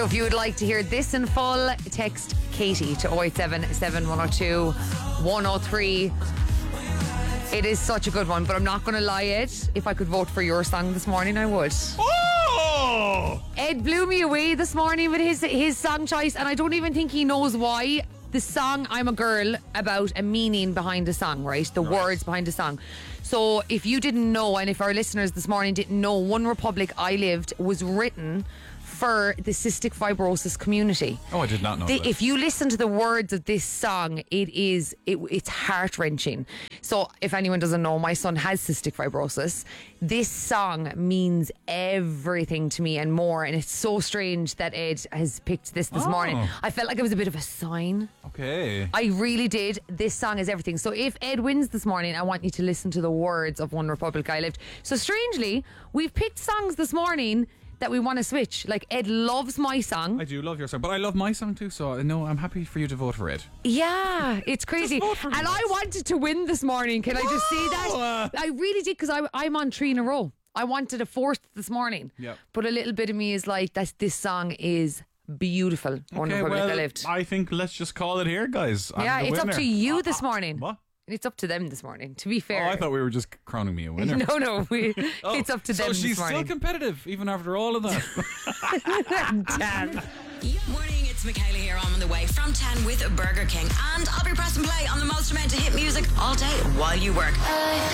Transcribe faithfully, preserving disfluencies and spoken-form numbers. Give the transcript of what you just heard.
if you would like to hear this in full, text Katie to oh eight seven, seven one oh two, one oh three. It is such a good one, but I'm not going to lie, Ed. If I could vote for your song this morning, I would. Oh! Ed blew me away this morning with his his song choice, and I don't even think he knows why. The song I'm a Girl, about a meaning behind the song, right? The right. words behind the song. So if you didn't know, and if our listeners this morning didn't know, One Republic I Lived was written for the cystic fibrosis community. Oh, I did not know the, that. If you listen to the words of this song, it is it, it's heart-wrenching. So if anyone doesn't know, my son has cystic fibrosis. This song means everything to me and more, and it's so strange that Ed has picked this this oh. morning. I felt like it was a bit of a sign. Okay. I really did. This song is everything. So if Ed wins this morning, I want you to listen to the words of One Republic I Lived. So strangely, we've picked songs this morning that we want to switch. Like, Ed loves my song. I do love your song, but I love my song too, so no, I'm happy for you to vote for Ed. Yeah, it's crazy. Just vote for me. And I wanted to win this morning. Can I just say that? I really did, because I'm on three in a row. I wanted a fourth this morning. Yep. But a little bit of me is like, that this song is beautiful. One Okay, Republic well, I Lived. I think let's just call it here, guys. I'm Yeah, the it's winner. up to you Uh, this morning. What? It's up to them this morning, to be fair. Oh, I thought we were just crowning me a winner. No, no, we, Oh, it's up to them so this she's morning. still competitive, even after all of that. Damn. Morning, it's Michaela here. I'm on the way from ten with Burger King, and I'll be pressing play on the most amount of hit music all day while you work.